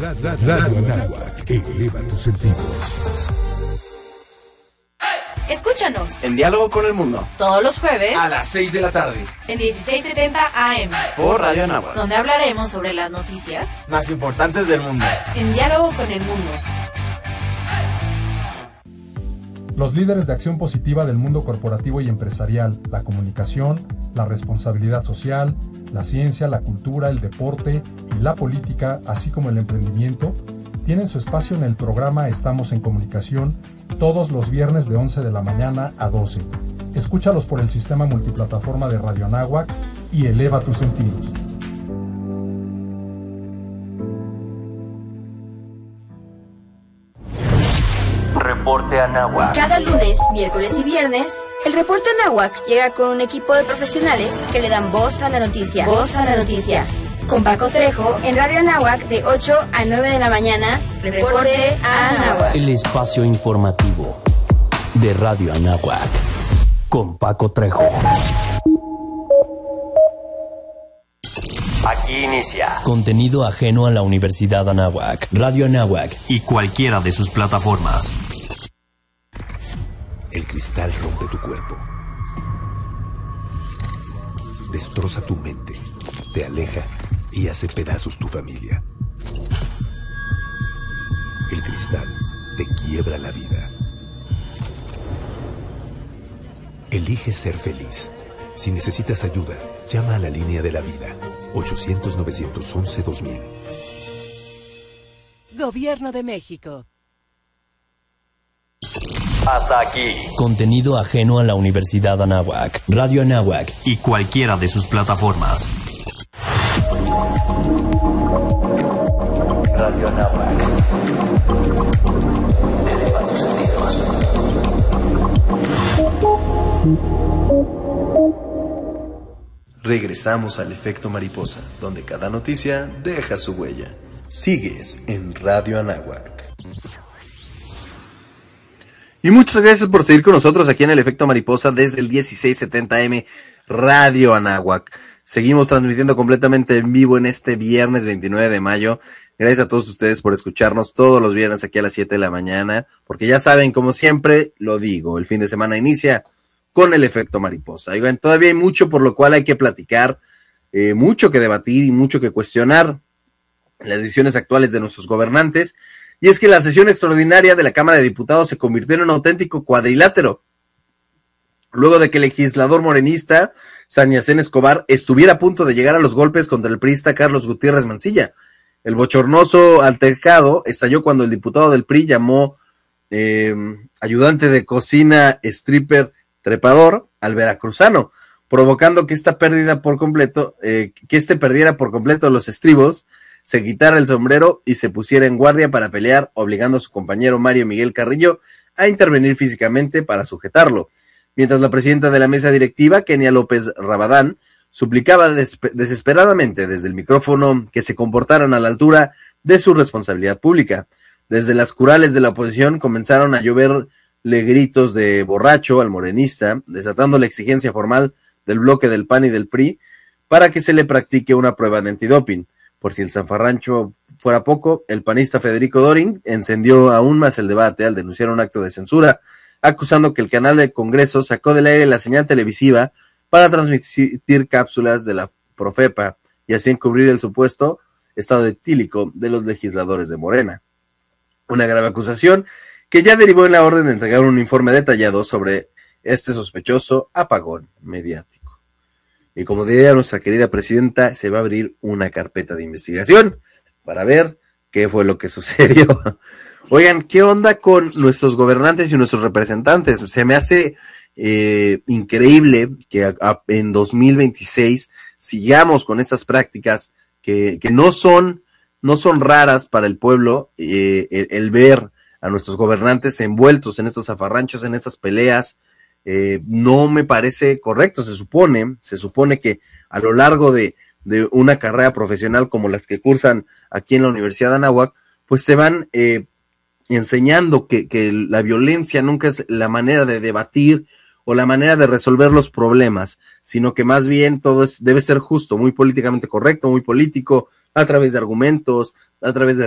Radio Anáhuac, eleva tus sentidos. Escúchanos en Diálogo con el Mundo todos los jueves a las 6 de la tarde en 1670 AM por Radio Anáhuac, donde hablaremos sobre las noticias más importantes del mundo. En Diálogo con el Mundo. Los líderes de acción positiva del mundo corporativo y empresarial, la comunicación, la responsabilidad social, la ciencia, la cultura, el deporte y la política, así como el emprendimiento, tienen su espacio en el programa Estamos en Comunicación todos los viernes de 11 de la mañana a 12. Escúchalos por el sistema multiplataforma de Radio Anáhuac y eleva tus sentidos. Reporte Anáhuac. Cada lunes, miércoles y viernes, el Reporte Anáhuac llega con un equipo de profesionales que le dan voz a la noticia. Voz a la noticia. Con Paco Trejo en Radio Anáhuac de 8 a 9 de la mañana. Reporte Anáhuac. El espacio informativo de Radio Anáhuac con Paco Trejo. Aquí inicia contenido ajeno a la Universidad Anáhuac, Radio Anáhuac y cualquiera de sus plataformas. El cristal rompe tu cuerpo, destroza tu mente, te aleja y hace pedazos tu familia. El cristal te quiebra la vida. Elige ser feliz. Si necesitas ayuda, llama a la línea de la vida, 800-911-2000. Gobierno de México. Hasta aquí. Contenido ajeno a la Universidad Anáhuac, Radio Anáhuac y cualquiera de sus plataformas. Radio Anáhuac. Eleva tus sentidos. Regresamos al efecto mariposa, donde cada noticia deja su huella. Sigues en Radio Anáhuac. Y muchas gracias por seguir con nosotros aquí en el efecto mariposa desde el 1670M Radio Anáhuac. Seguimos transmitiendo completamente en vivo en este viernes 29 de mayo. Gracias a todos ustedes por escucharnos todos los viernes aquí a las 7 de la mañana, porque ya saben, como siempre lo digo, el fin de semana inicia con el efecto mariposa. Oigan, todavía hay mucho por lo cual hay que platicar, mucho que debatir y mucho que cuestionar las decisiones actuales de nuestros gobernantes. Y es que la sesión extraordinaria de la Cámara de Diputados se convirtió en un auténtico cuadrilátero, luego de que el legislador morenista Saniacén Escobar estuviera a punto de llegar a los golpes contra el priista Carlos Gutiérrez Mancilla. El bochornoso altercado estalló cuando el diputado del PRI llamó ayudante de cocina stripper trepador al veracruzano, provocando que perdiera por completo los estribos, se quitara el sombrero y se pusiera en guardia para pelear, obligando a su compañero Mario Miguel Carrillo a intervenir físicamente para sujetarlo, mientras la presidenta de la mesa directiva, Kenia López Rabadán, suplicaba desesperadamente desde el micrófono que se comportaran a la altura de su responsabilidad pública. Desde las curales de la oposición comenzaron a lloverle gritos de borracho al morenista, desatando la exigencia formal del bloque del PAN y del PRI para que se le practique una prueba de antidoping. Por si el zafarrancho fuera poco, el panista Federico Dorin encendió aún más el debate al denunciar un acto de censura, acusando que el canal del Congreso sacó del aire la señal televisiva para transmitir cápsulas de la Profepa y así encubrir el supuesto estado etílico de los legisladores de Morena. Una grave acusación que ya derivó en la orden de entregar un informe detallado sobre este sospechoso apagón mediático. Y como diría nuestra querida presidenta, se va a abrir una carpeta de investigación para ver qué fue lo que sucedió. Oigan, ¿qué onda con nuestros gobernantes y nuestros representantes? Se me hace increíble que en 2026 sigamos con estas prácticas que no son raras para el pueblo, el ver a nuestros gobernantes envueltos en estos zafarranchos, en estas peleas. No me parece correcto. Se supone que a lo largo de una carrera profesional como las que cursan aquí en la Universidad de Anáhuac, pues te van enseñando que la violencia nunca es la manera de debatir o la manera de resolver los problemas, sino que más bien todo debe ser justo, muy políticamente correcto, muy político, a través de argumentos, a través de